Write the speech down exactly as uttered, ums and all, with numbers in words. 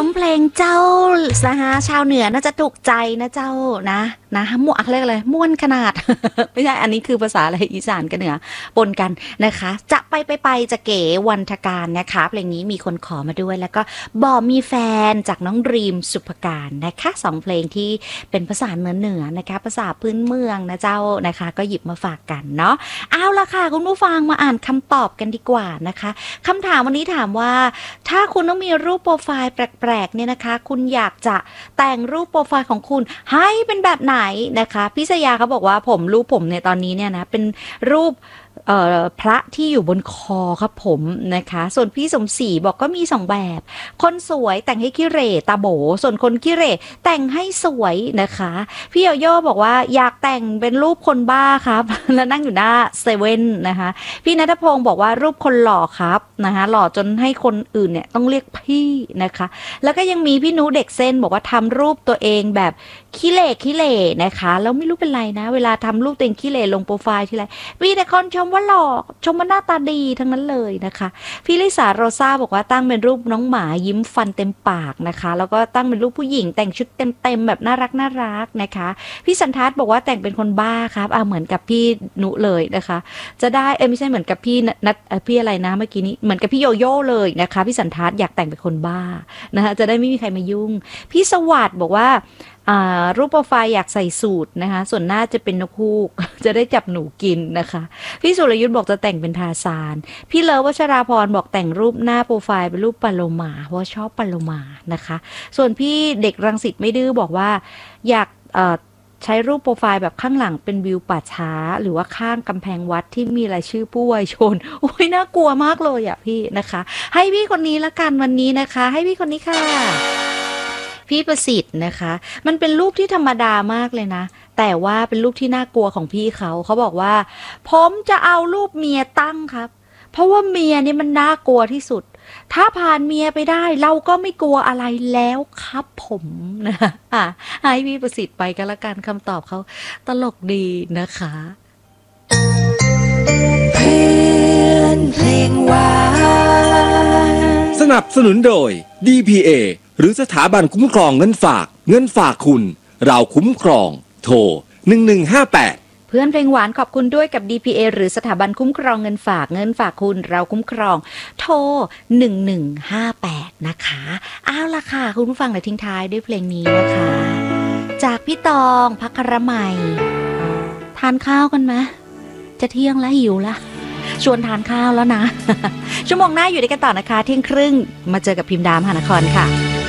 มเพลงเจ้านะฮะชาวเหนือน่าจะถูกใจนะเจ้านะนะมั่วอะไรเลยม่วนขนาด ไม่ใช่อันนี้คือภาษาอะไรอีสานกับเหนือปนกันนะคะจะไปไปไปจะเก๋วันทการนะคะเพลงนี้มีคนขอมาด้วยแล้วก็บ่มีแฟนจากน้องรีมสุภการนะคะสองเพลงที่เป็นภาษาเหนือเหนือนะคะภาษาพื้นเมืองนะเจ้านะคะก็หยิบมาฝากกันเนาะเอาละค่ะคุณผู้ฟังมาอ่านคำตอบกันดีกว่านะคะคำถามวันนี้ถามว่าถ้าคุณต้องมีรูปโปรไฟล์แปลกๆเนี่ยนะคะคุณอยากจะแต่งรูปโปรไฟล์ของคุณให้เป็นแบบไหนนะคะพี่สยาเขาบอกว่าผมรูปผมเนี่ยตอนนี้เนี่ยนะเป็นรูปเอ่อพระที่อยู่บนคอครับผมนะคะส่วนพี่สมศรีบอกก็มีสองแบบคนสวยแต่งให้ขี้เหร่ตาโบส่วนคนขี้เหร่แต่งให้สวยนะคะพี่โยโย่บอกว่าอยากแต่งเป็นรูปคนบ้าครับแล้วนั่งอยู่หน้าเซเว่นนะคะพี่ณัฐพงศ์บอกว่ารูปคนหล่อครับนะคะหล่อจนให้คนอื่นเนี่ยต้องเรียกพี่นะคะแล้วก็ยังมีพี่นุเด็กเส้นบอกว่าทำรูปตัวเองแบบขี้เหร่ขี้เหร่นะคะแล้วไม่รู้เป็นไรนะเวลาทำรูปตัวเองขี้เหร่ลงโปรไฟล์ทีไรมีแต่คนชมว่าหล่อชมว่าหน้าตาดีทั้งนั้นเลยนะคะพี่ลิสาโรซ่าบอกว่าตั้งเป็นรูปน้องหมายิ้มฟันเต็มปากนะคะแล้วก็ตั้งเป็นรูปผู้หญิงแต่งชุดเต็มๆแบบน่ารักน่ารักนะคะพี่สันทัศน์บอกว่าแต่งเป็นคนบ้าครับอ่าเหมือนกับพี่นุเลยนะคะจะได้เอ้ไม่ใช่เหมือนกับพี่นัทพี่อะไรนะเมื่อกี้นี้เหมือนกับพี่โยโย่เลยนะคะพี่สันทัศน์อยากแต่งเป็นคนบ้านะคะจะได้ไม่มีใครมายุ่งพี่สวัสดิ์บอกว่ารูปโปรไฟล์อยากใส่สูทนะคะส่วนหน้าจะเป็นนกฮูกจะได้จับหนูกินนะคะพี่สุรยุทธบอกจะแต่งเป็นทาซานพี่เลิฟวัชราพรบอกแต่งรูปหน้าโปรไฟล์เป็นรูปปลาโลมาเพราะชอบปลาโลมานะคะส่วนพี่เด็กรังสิตไม่ดื้อบอกว่าอยากใช้รูปโปรไฟล์แบบข้างหลังเป็นวิวป่าช้าหรือว่าข้างกำแพงวัดที่มีรายชื่อผู้วัยชนโอ้ยน่ากลัวมากเลยอ่ะพี่นะคะให้พี่คนนี้ละกันวันนี้นะคะให้พี่คนนี้ค่ะพี่ประสิทธิ์นะคะมันเป็นรูปที่ธรรมดามากเลยนะแต่ว่าเป็นรูปที่น่ากลัวของพี่เขาเขาบอกว่าผมจะเอารูปเมียตั้งครับเพราะว่าเมียนี่มันน่ากลัวที่สุดถ้าผ่านเมียไปได้เราก็ไม่กลัวอะไรแล้วครับผมนะอ่ะให้พี่ประสิทธิ์ไปกันละกันคำตอบเขาตลกดีนะคะเพื่อนเพลงหวานสนับสนุนโดย ดี พี เอ หรือสถาบันคุ้มครองเงินฝากเงินฝากคุณเราคุ้มครองโทรหนึ่งหนึ่งห้าแปดเพื่อนเพลงหวานขอบคุณด้วยกับ ดี พี เอ หรือสถาบันคุ้มครองเงินฝากเงินฝากคุณเราคุ้มครองโทรหนึ่งหนึ่งห้าแปดนะคะเอาล่ะค่ะคุณผู้ฟังเลยทิ้งท้ายด้วยเพลงนี้นะคะจากพี่ตองภัครมัยทานข้าวกันไหมจะเที่ยงแล้วหิวละชวนทานข้าวแล้วนะชั่วโมงหน้าอยู่ด้วยกันต่อนะคะเที่ยงครึ่งมาเจอกับพิมพ์ดามหานครค่ะ